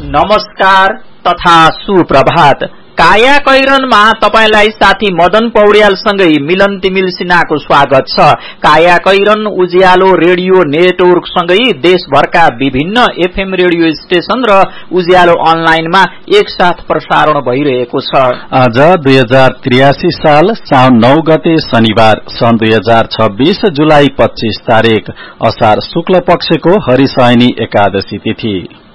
नमस्कार तथा सुप्रभात। काया कैरनमा तपाईलाई साथी मदन पौड्याल सँगै मिलन तिमिल सिन्हाको स्वागत छ। काया कैरन उज्यालो रेडियो नेटवर्क सँगै देशभरका विभिन्न एफएम रेडियो स्टेशन र उज्यालो अनलाइनमा एकसाथ प्रसारण भइरहेको छ। आज 2083 साल साउन 9 गते शनिबार सन् 2026 जुलाई 25 तारिक असार शुक्ल पक्षको हरिशयनी एकादशी तिथि।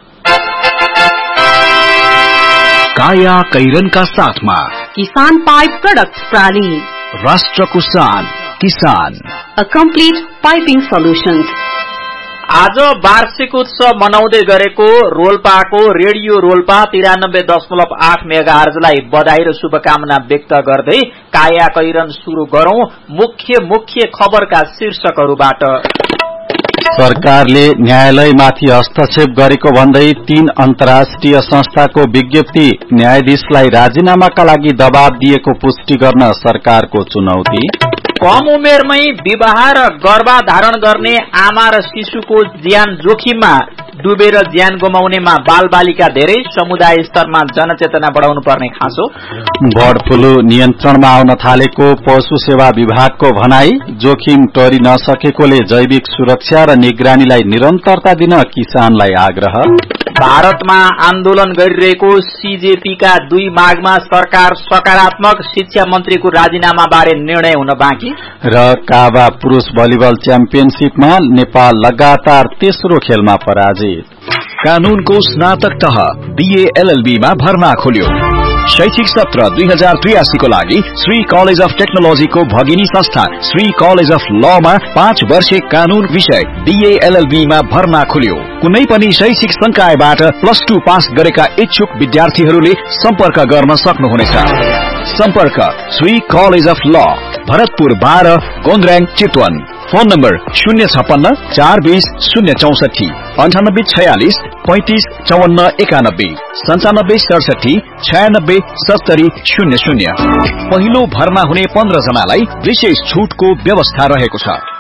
काया कैरनका साथमा किसान पाइप प्रोडक्ट प्राली, राष्ट्रको शान किसान, अ कम्प्लिट पाइपिङ सल्युशन्स। आज वार्षिक उत्सव मनाउँदै गरेको रोल्पाको रेडियो रोल्पा 93.8 मेगाहर्जलाई बधाई र शुभकामना व्यक्त गर्दै काया कैरन शुरू गरौं। मुख्य खबरका शीर्षकहरूबाट। सरकारले न्यायालयमाथि हस्तक्षेप गरेको भन्दै 3 अन्तर्राष्ट्रिय संस्थाको विज्ञप्ति, न्यायाधीशलाई राजीनामाका लागि दबाव दिएको पुष्टि गर्न सरकारको चुनौती। कम उमेरमै विवाह र गर्भाधारण गर्ने आमा र शिशुको ज्यान जोखिममा डुबेर ज्यान गुमाउनेमा बाल बालिका धेरै, समुदाय स्तरमा जनचेतना बढाउनु पर्ने खाँचो। बर्ड फ्लू नियन्त्रणमा आउन थालेको पशु सेवा विभागको भनाई, जोखिम टोरी नसकेकोले जैविक सुरक्षा र निगरानीलाई निरन्तरता दिन किसानलाई आग्रह। भारतमा आन्दोलन गरिरहेको सीजेपीका 2 मागमा सरकार सकारात्मक, शिक्षा मन्त्रीको राजीनामा बारे निर्णय हुन बाँकी। र काबा पुरुष भलिबल च्याम्पियनशिपमा नेपाल लगातार तेस्रो खेलमा पराजित। कानूनको स्नातक तह BA-LLB मा भर्ना खोल्यो। शैक्षिक सत्र 2083 को लागि श्री कलेज अफ टेक्नोलोजीको भगिनी संस्था श्री कलेज अफ ल मा 5 वर्षे कानून विषय BA-LLB मा भर्ना खोल्यो। कुनै पनि शैक्षिक संकायबाट +2 पास गरेका इच्छुक विद्यार्थीहरूले सम्पर्क गर्न सक्नुहुनेछ। सम्पर्क श्री कलेज अफ ल, भरतपुर 12, गोन्द्राङ, चितवन। Phone number 056 420 064 9846 35 54 91 97 67 96 70 00। पहिलो भर्ना हुने 15 जनालाई विशेष छुटको व्यवस्था रहेको छ।